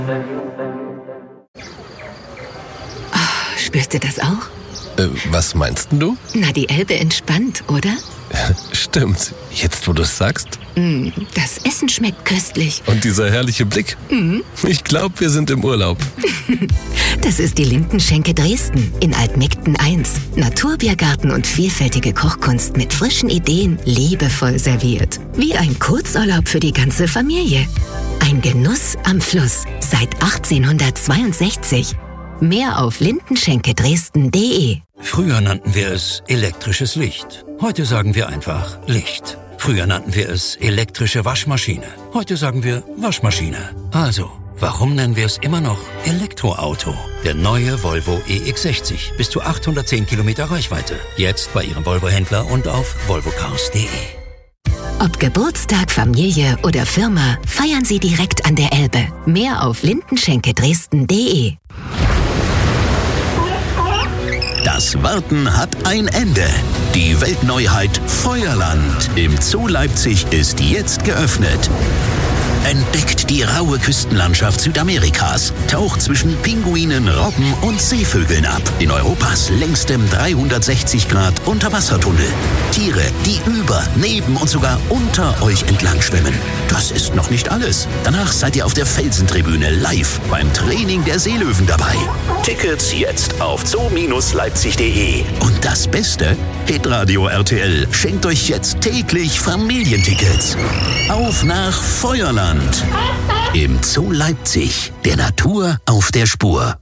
Spürst du das auch? Was meinst du? Na, die Elbe entspannt, oder? Stimmt. Jetzt, wo du es sagst. Das Essen schmeckt köstlich. Und dieser herrliche Blick. Ich glaube, wir sind im Urlaub. Das ist die Lindenschenke Dresden in Altmegden 1. Naturbiergarten und vielfältige Kochkunst mit frischen Ideen, liebevoll serviert. Wie ein Kurzurlaub für die ganze Familie. Ein Genuss am Fluss seit 1862. Mehr auf lindenschenkedresden.de. Früher nannten wir es elektrisches Licht. Heute sagen wir einfach Licht. Früher nannten wir es elektrische Waschmaschine. Heute sagen wir Waschmaschine. Also, warum nennen wir es immer noch Elektroauto? Der neue Volvo EX60. Bis zu 810 Kilometer Reichweite. Jetzt bei Ihrem Volvo-Händler und auf volvocars.de. Ob Geburtstag, Familie oder Firma, feiern Sie direkt an der Elbe. Mehr auf lindenschenkedresden.de. Das Warten hat ein Ende. Die Weltneuheit Feuerland im Zoo Leipzig ist jetzt geöffnet. Entdeckt die raue Küstenlandschaft Südamerikas, taucht zwischen Pinguinen, Robben und Seevögeln ab in Europas längstem 360-Grad-Unterwassertunnel. Tiere, die über, neben und sogar unter euch entlang schwimmen. Das ist noch nicht alles. Danach seid ihr auf der Felsentribüne live beim Training der Seelöwen dabei. Tickets jetzt auf zoo-leipzig.de. Und das Beste? Hitradio RTL schenkt euch jetzt täglich Familientickets. Auf nach Feuerland. Im Zoo Leipzig. Der Natur auf der Spur.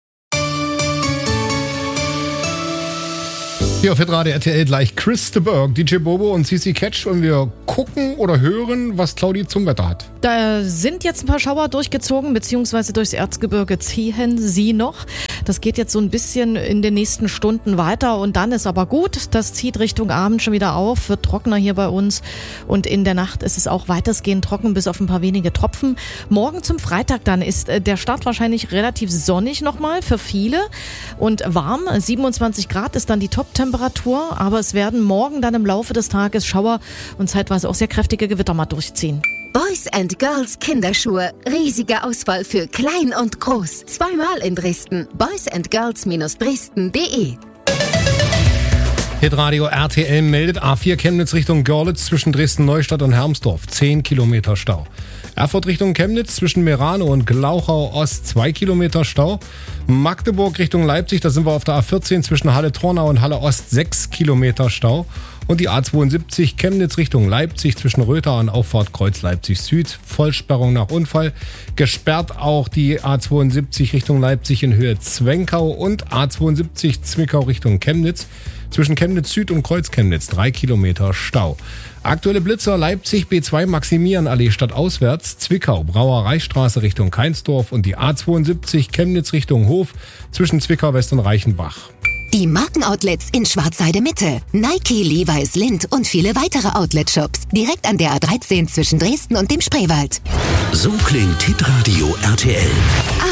Hier auf Hitradio RTL gleich Chris de Burgh, DJ Bobo und CC Catch und wir gucken oder hören, was Claudi zum Wetter hat. Da sind jetzt ein paar Schauer durchgezogen, beziehungsweise durchs Erzgebirge ziehen sie noch. Das geht jetzt so ein bisschen in den nächsten Stunden weiter und dann ist aber gut. Das zieht Richtung Abend schon wieder auf, wird trockener hier bei uns und in der Nacht ist es auch weitestgehend trocken, bis auf ein paar wenige Tropfen. Morgen zum Freitag dann ist der Start wahrscheinlich relativ sonnig nochmal für viele und warm. 27 Grad ist dann die Top-Temperatur, aber es werden morgen dann im Laufe des Tages Schauer und zeitweise auch sehr kräftige Gewitter mal durchziehen. Boys and Girls Kinderschuhe. Riesige Auswahl für klein und groß. Zweimal in Dresden. boysandgirls-dresden.de. Hitradio RTL meldet A4 Chemnitz Richtung Görlitz zwischen Dresden-Neustadt und Hermsdorf. 10 Kilometer Stau. Erfurt Richtung Chemnitz zwischen Merano und Glauchau Ost 2 Kilometer Stau. Magdeburg Richtung Leipzig, da sind wir auf der A14 zwischen Halle-Tornau und Halle Ost 6 Kilometer Stau. Und die A72 Chemnitz Richtung Leipzig zwischen Röther und Auffahrt Kreuz Leipzig Süd. Vollsperrung nach Unfall. Gesperrt auch die A72 Richtung Leipzig in Höhe Zwenkau und A72 Zwickau Richtung Chemnitz. Zwischen Chemnitz Süd und Kreuz Chemnitz 3 Kilometer Stau. Aktuelle Blitzer Leipzig B2 Maximilianallee stadtauswärts, Zwickau Brauereistraße Richtung Keinsdorf und die A72 Chemnitz Richtung Hof zwischen Zwickau West und Reichenbach. Die Markenoutlets in Schwarzheide Mitte. Nike, Levi's, Lindt und viele weitere Outlet-Shops. Direkt an der A13 zwischen Dresden und dem Spreewald. So klingt Hitradio RTL.